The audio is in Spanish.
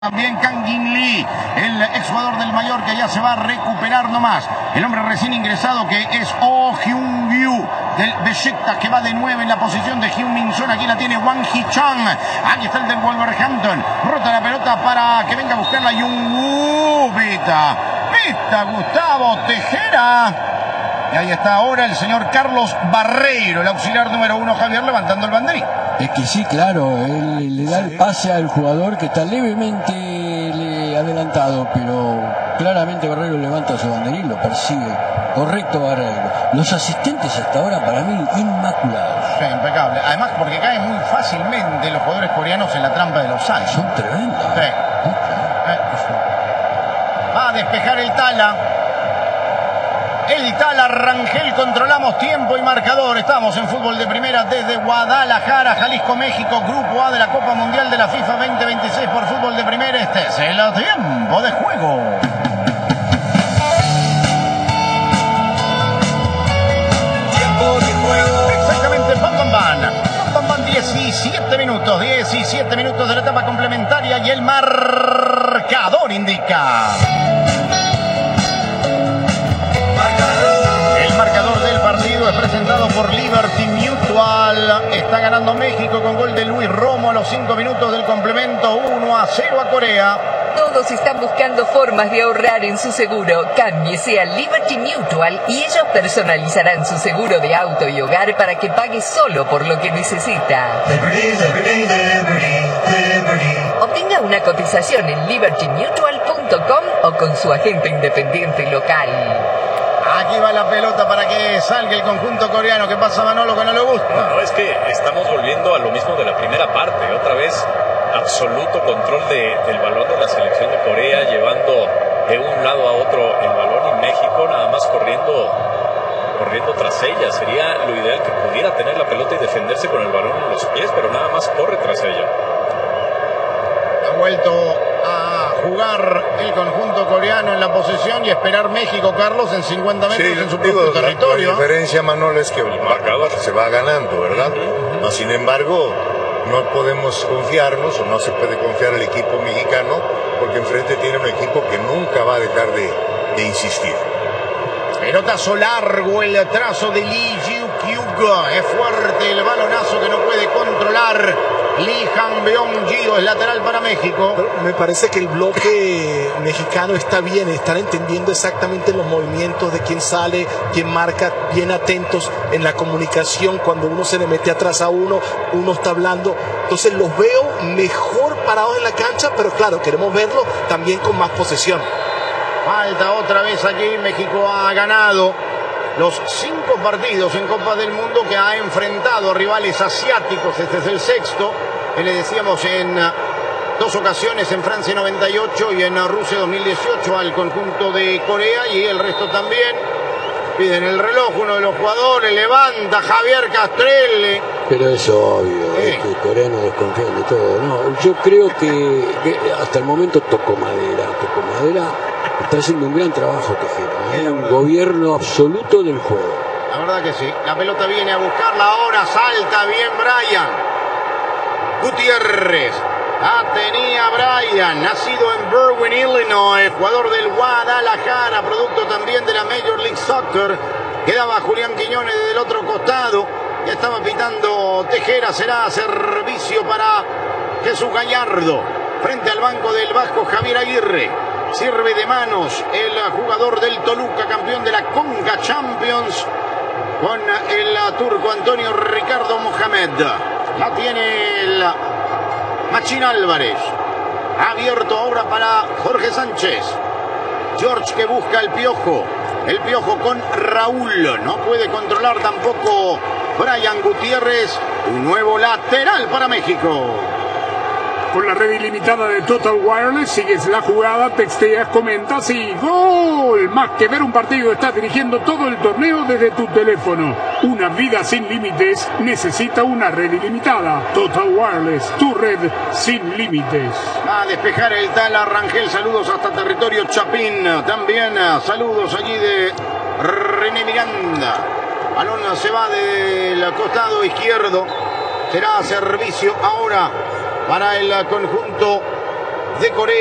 También Kang In Lee, el exjugador del Mallorca, ya se va a recuperar nomás. El hombre recién ingresado que es Oh Hyun-gyu del Besiktas, que va de 9 en la posición de Heung-min Son. Aquí la tiene Wang Hee-chan. Aquí está el del Wolverhampton. Rota la pelota para que venga a buscarla Jung-woo. Pita Gustavo Tejera. Y ahí está ahora el señor Carlos Barreiro, el auxiliar número 1, Javier, levantando el banderín. Es que sí, claro, él le da el pase al jugador que está levemente adelantado, pero claramente Barreiro levanta su banderín, lo persigue. Correcto, Barreiro. Los asistentes hasta ahora, para mí, inmaculados. Sí, impecable. Además, porque caen muy fácilmente los jugadores coreanos en la trampa de los offside. Son tremendos. Sí. Va a despejar el Tala. El Tala Rangel, controlamos tiempo y marcador. Estamos en fútbol de primera desde Guadalajara, Jalisco, México. Grupo A de la Copa Mundial de la FIFA 2026 por fútbol de primera. Este es el tiempo de juego. Tiempo de juego. Exactamente, Bam Bam, 17 minutos de la etapa complementaria y el marcador indica. Es presentado por Liberty Mutual. Está ganando México con gol de Luis Romo a los 5 minutos del complemento. 1-0 a Corea. Todos están buscando formas de ahorrar en su seguro. Cámbiese a Liberty Mutual y ellos personalizarán su seguro de auto y hogar para que pague solo por lo que necesita. Obtenga una cotización en libertymutual.com o con su agente independiente local. Aquí va la pelota para que salga el conjunto coreano. ¿Qué pasa, Manolo, que no le gusta? No, es que estamos volviendo a lo mismo de la primera parte. Otra vez, absoluto control del balón de la selección de Corea, llevando de un lado a otro el balón, y México nada más corriendo tras ella. Sería lo ideal que pudiera tener la pelota y defenderse con el balón en los pies, pero nada más corre tras ella. Ha vuelto a jugar el conjunto coreano en la posesión y esperar México, Carlos, en 50 metros en su propio territorio. La diferencia, Manolo, es que el marcador se va ganando, ¿verdad? No, sin embargo, no podemos confiarnos, o no se puede confiar el equipo mexicano, porque enfrente tiene un equipo que nunca va a dejar de insistir. Pelotazo largo, el trazo de Lee Ji-kyuk. Es fuerte el balonazo que no puede controlar Lee Han-beong-ji, es lateral para México. Pero me parece que el bloque mexicano está bien, están entendiendo exactamente los movimientos de quién sale, quién marca, bien atentos en la comunicación. Cuando uno se le mete atrás a uno está hablando. Entonces los veo mejor parados en la cancha, pero claro, queremos verlo también con más posesión. Falta otra vez aquí. México ha ganado los 5 partidos en Copa del Mundo que ha enfrentado a rivales asiáticos. Este es el sexto, que le decíamos en 2 ocasiones, en Francia 98 y en Rusia 2018 al conjunto de Corea, y el resto también. Piden el reloj uno de los jugadores, levanta Javier Castrelli. Pero es obvio, es que coreanos desconfían de todo, ¿no? Yo creo que hasta el momento tocó madera. Está haciendo un gran trabajo Tejera, un gobierno absoluto del juego. La verdad que sí. La pelota viene a buscarla ahora, salta bien Brian Gutiérrez. La tenía Brian, nacido en Berwyn, Illinois, jugador del Guadalajara, producto también de la Major League Soccer. Quedaba Julián Quiñones desde el otro costado. Ya estaba pitando Tejera. Será servicio para Jesús Gallardo. Frente al banco del Vasco, Javier Aguirre. Sirve de manos el jugador del Toluca, campeón de la Conca Champions, con el turco Antonio Ricardo Mohamed. La tiene el Machín Álvarez. Abierto ahora para Jorge Sánchez. George que busca el Piojo. El Piojo con Raúl. No puede controlar tampoco Brian Gutiérrez. Un nuevo lateral para México. Con la red ilimitada de Total Wireless, sigues la jugada, texteas, comentas y ¡gol! Más que ver un partido, estás dirigiendo todo el torneo desde tu teléfono. Una vida sin límites necesita una red ilimitada. Total Wireless, tu red sin límites. Va a despejar el Tala Rangel. Saludos hasta territorio Chapín. También saludos allí de René Miranda. Balón se va del costado izquierdo. Será servicio ahora para el conjunto de Corea.